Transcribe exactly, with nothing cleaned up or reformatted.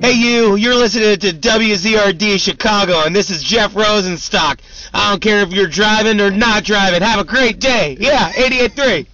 Hey you, you're listening to W Z R D Chicago, and this is Jeff Rosenstock. I don't care if you're driving or not driving. Have a great day. Yeah, eighty-eight point three.